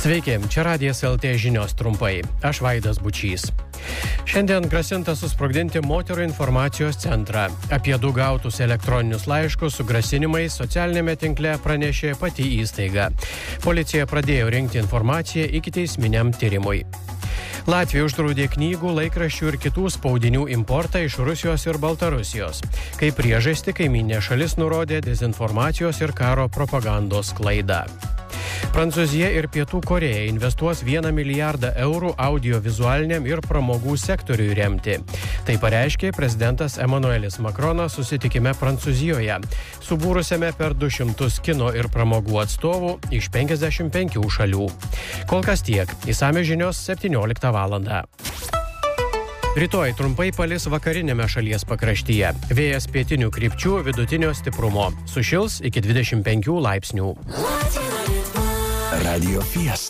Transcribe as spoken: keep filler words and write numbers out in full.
Sveiki, čia Radijas L T žinios trumpai. Aš Vaidas Bučys. Šiandien grasinta susprogdinti moterų informacijos centrą. Apie du gautus elektroninius laiškus su grasinimais socialinėme tinkle pranešė pati įstaiga. Policija pradėjo rinkti informaciją ikiteisminiam tyrimui. Latvija uždraudė knygų, laikraščių ir kitų spaudinių importą iš Rusijos ir Baltarusijos. Kaip priežastį kaimynė šalis nurodė dezinformacijos ir karo propagandos sklaidą. Prancūzija ir Pietų Korėja investuos vieną milijardą eurų audiovizualiniam ir pramogų sektoriui remti. Tai pareiškė prezidentas Emanuelis Makronas susitikime Prancūzijoje, subūrusiame per du šimtus kino ir pramogų atstovų iš penkiasdešimt penkių šalių. Kol kas tiek. Išsamios žinios septynioliktą valandą. Rytoj trumpai palis vakarinėme šalies pakraštyje. Vėjas pietinių krypčių vidutinio stiprumo. Sušils iki dvidešimt penkių laipsnių. Radio Fiesta.